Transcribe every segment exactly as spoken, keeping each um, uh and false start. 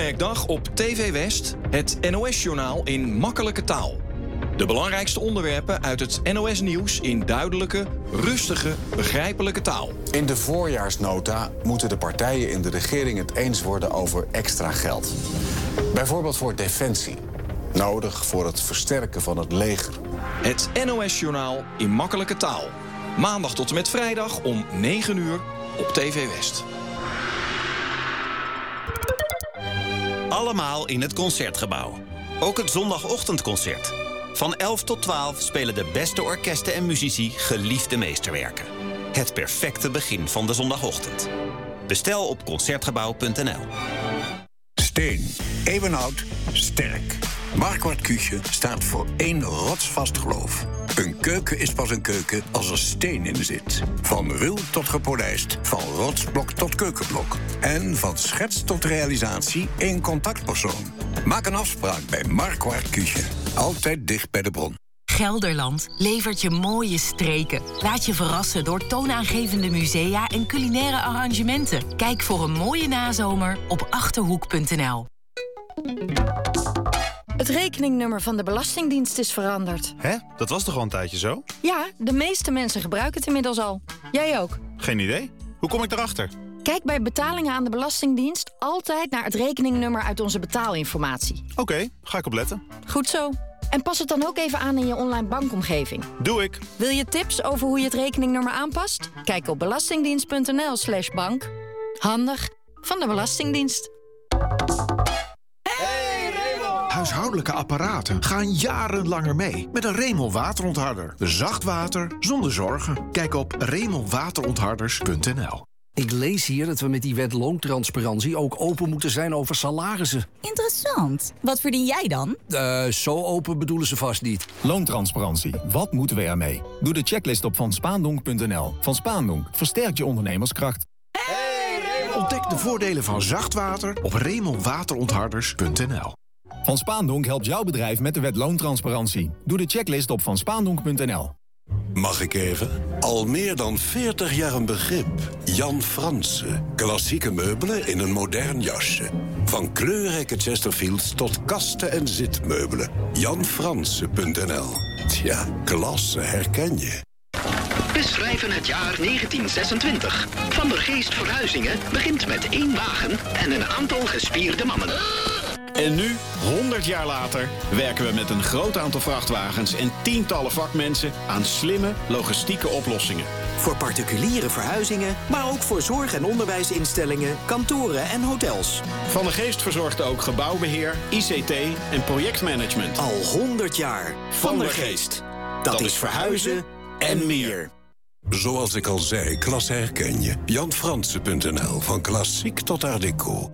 werkdag op T V West het N O S-journaal in makkelijke taal. De belangrijkste onderwerpen uit het N O S-nieuws in duidelijke, rustige, begrijpelijke taal. In de voorjaarsnota moeten de partijen in de regering het eens worden over extra geld. Bijvoorbeeld voor defensie. Nodig voor het versterken van het leger. Het N O S-journaal in makkelijke taal. Maandag tot en met vrijdag om negen uur op T V West. Allemaal in het Concertgebouw. Ook het zondagochtendconcert. Van elf tot twaalf spelen de beste orkesten en muzici geliefde meesterwerken. Het perfecte begin van de zondagochtend. Bestel op concertgebouw punt n l. Steen, eeuwenoud, sterk. Marquardt Küche staat voor één rotsvast geloof. Een keuken is pas een keuken als er steen in zit. Van ruw tot gepolijst, van rotsblok tot keukenblok. En van schets tot realisatie één contactpersoon. Maak een afspraak bij Marquardt Küche. Altijd dicht bij de bron. Gelderland levert je mooie streken. Laat je verrassen door toonaangevende musea en culinaire arrangementen. Kijk voor een mooie nazomer op achterhoek punt n l. Het rekeningnummer van de Belastingdienst is veranderd. Hè? Dat was toch al een tijdje zo? Ja, de meeste mensen gebruiken het inmiddels al. Jij ook? Geen idee. Hoe kom ik erachter? Kijk bij betalingen aan de Belastingdienst altijd naar het rekeningnummer uit onze betaalinformatie. Oké, okay, ga ik opletten. Goed zo. En pas het dan ook even aan in je online bankomgeving. Doe ik. Wil je tips over hoe je het rekeningnummer aanpast? Kijk op belastingdienst punt n l slash bank. Handig van de Belastingdienst. Huishoudelijke apparaten gaan jaren langer mee. Met een Remel waterontharder. Zacht water zonder zorgen. Kijk op remel waterontharders punt n l. Ik lees hier dat we met die wet loontransparantie ook open moeten zijn over salarissen. Interessant. Wat verdien jij dan? Uh, zo open bedoelen ze vast niet. Loontransparantie. Wat moeten we ermee? Doe de checklist op van spaandonk punt n l. Van Spaandonk versterkt je ondernemerskracht. Hey, ontdek de voordelen van zacht water op remel waterontharders punt n l. Van Spaandonk helpt jouw bedrijf met de wet loontransparantie. Doe de checklist op van spaandonk punt n l. Mag ik even? Al meer dan veertig jaar een begrip. Jan Fransen. Klassieke meubelen in een modern jasje. Van kleurrijke Chesterfields tot kasten en zitmeubelen. jan fransen punt n l. Tja, klasse herken je. We schrijven het jaar negentien zesentwintig. Van der Geest Verhuizingen begint met één wagen en een aantal gespierde mannen. En nu, honderd jaar later, werken we met een groot aantal vrachtwagens en tientallen vakmensen aan slimme logistieke oplossingen. Voor particuliere verhuizingen, maar ook voor zorg- en onderwijsinstellingen, kantoren en hotels. Van der Geest verzorgt ook gebouwbeheer, I C T en projectmanagement. Al honderd jaar. Van der Geest. Dat is verhuizen en meer. Zoals ik al zei, klasse herken je. jan fransen punt n l. Van klassiek tot art déco.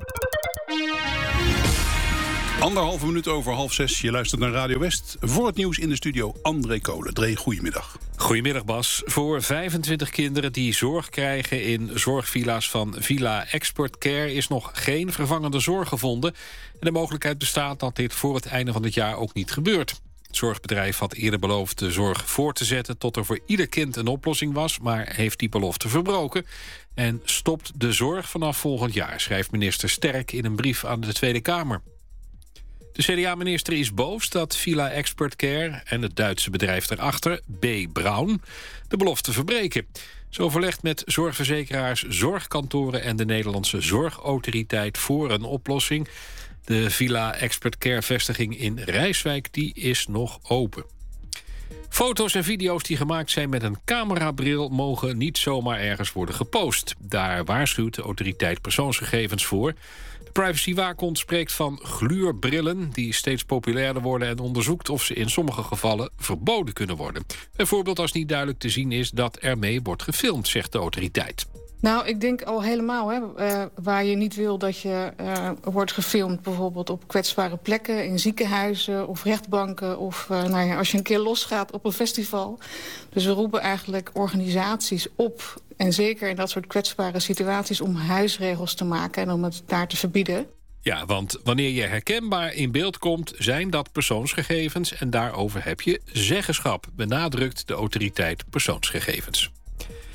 Anderhalve minuut over half zes. Je luistert naar Radio West. Voor het nieuws in de studio André Kolen. Dree, goedemiddag. Goedemiddag Bas. Voor vijfentwintig kinderen die zorg krijgen in zorgvilla's van Villa Expert Care is nog geen vervangende zorg gevonden. En de mogelijkheid bestaat dat dit voor het einde van het jaar ook niet gebeurt. Het zorgbedrijf had eerder beloofd de zorg voor te zetten tot er voor ieder kind een oplossing was, maar heeft die belofte verbroken en stopt de zorg vanaf volgend jaar, schrijft minister Sterk in een brief aan de Tweede Kamer. De C D A-minister is boos dat Villa Expert Care en het Duitse bedrijf daarachter, B. Braun, de belofte verbreken. Ze overlegt met zorgverzekeraars, zorgkantoren en de Nederlandse Zorgautoriteit voor een oplossing. De Villa Expert Care-vestiging in Rijswijk die is nog open. Foto's en video's die gemaakt zijn met een camerabril mogen niet zomaar ergens worden gepost. Daar waarschuwt de autoriteit persoonsgegevens voor. De privacywaakhond spreekt van gluurbrillen die steeds populairder worden en onderzoekt of ze in sommige gevallen verboden kunnen worden. Bijvoorbeeld als niet duidelijk te zien is dat ermee wordt gefilmd, zegt de autoriteit. Nou, ik denk al helemaal, hè, uh, waar je niet wil dat je uh, wordt gefilmd, bijvoorbeeld op kwetsbare plekken, in ziekenhuizen of rechtbanken, of uh, nou ja, als je een keer losgaat op een festival. Dus we roepen eigenlijk organisaties op, en zeker in dat soort kwetsbare situaties, om huisregels te maken en om het daar te verbieden. Ja, want wanneer je herkenbaar in beeld komt, zijn dat persoonsgegevens en daarover heb je zeggenschap, benadrukt de autoriteit persoonsgegevens.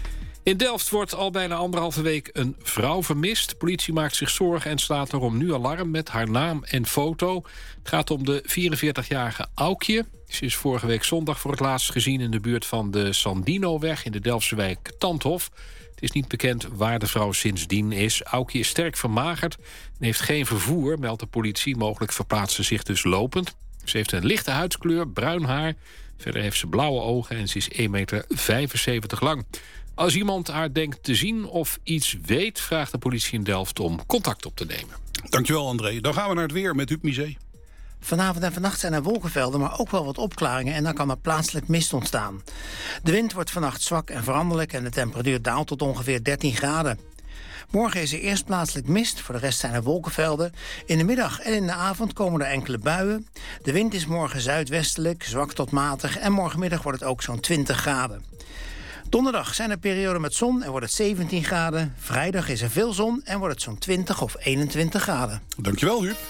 In Delft wordt al bijna anderhalve week een vrouw vermist. De politie maakt zich zorgen en slaat daarom nu alarm met haar naam en foto. Het gaat om de vierenveertigjarige Aukje. Ze is vorige week zondag voor het laatst gezien in de buurt van de Sandinoweg in de Delftse wijk Tandhof. Het is niet bekend waar de vrouw sindsdien is. Aukje is sterk vermagerd en heeft geen vervoer, meldt de politie. Mogelijk verplaatst ze zich dus lopend. Ze heeft een lichte huidskleur, bruin haar. Verder heeft ze blauwe ogen en ze is één komma vijfenzeventig meter lang. Als iemand haar denkt te zien of iets weet, vraagt de politie in Delft om contact op te nemen. Dankjewel, André. Dan gaan we naar het weer met Huub Misé. Vanavond en vannacht zijn er wolkenvelden, maar ook wel wat opklaringen en dan kan er plaatselijk mist ontstaan. De wind wordt vannacht zwak en veranderlijk en de temperatuur daalt tot ongeveer dertien graden. Morgen is er eerst plaatselijk mist, voor de rest zijn er wolkenvelden. In de middag en in de avond komen er enkele buien. De wind is morgen zuidwestelijk, zwak tot matig en morgenmiddag wordt het ook zo'n twintig graden. Donderdag zijn er perioden met zon en wordt het zeventien graden. Vrijdag is er veel zon en wordt het zo'n twintig of eenentwintig graden. Dankjewel, Huub.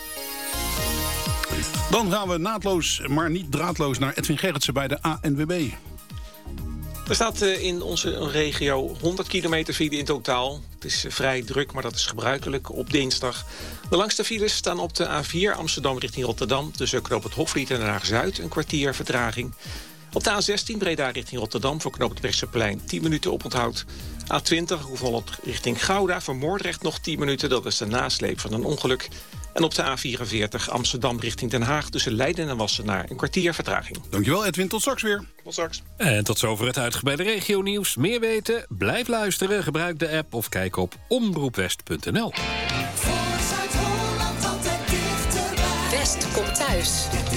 Dan gaan we naadloos, maar niet draadloos, naar Edwin Gerritsen bij de A N W B. Er staat in onze regio honderd kilometer file in totaal. Het is vrij druk, maar dat is gebruikelijk op dinsdag. De langste files staan op de A vier Amsterdam richting Rotterdam. Tussen Knoop het Hofvliet en Den Haag-Zuid een kwartier vertraging. Op de A zestien Breda richting Rotterdam voor Knoop het Westerplein tien minuten oponthoud. A twintig Hoek-Holland richting Gouda voor Moordrecht nog tien minuten. Dat is de nasleep van een ongeluk. En op de A vierenveertig Amsterdam richting Den Haag tussen Leiden en Wassenaar een kwartier vertraging. Dankjewel Edwin, tot straks weer. Tot straks. En tot zover het uitgebreide regionieuws. Meer weten? Blijf luisteren, gebruik de app of kijk op omroepwest punt n l. West komt thuis.